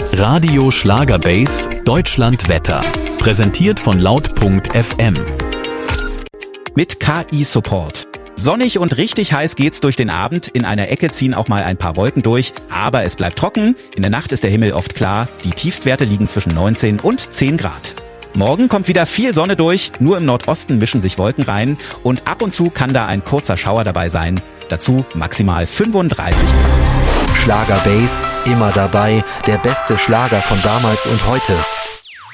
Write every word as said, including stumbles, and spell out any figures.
Radio Schlagerbase Deutschland Wetter. Präsentiert von laut Punkt F M. Mit K I-Support. Sonnig und richtig heiß geht's durch den Abend. In einer Ecke ziehen auch mal ein paar Wolken durch, aber es bleibt trocken. In der Nacht ist der Himmel oft klar. Die Tiefstwerte liegen zwischen neunzehn und zehn Grad. Morgen kommt wieder viel Sonne durch. Nur im Nordosten mischen sich Wolken rein und ab und zu kann da ein kurzer Schauer dabei sein. Dazu maximal fünfunddreißig Grad. Schlagerbase, immer dabei, der beste Schlager von damals und heute.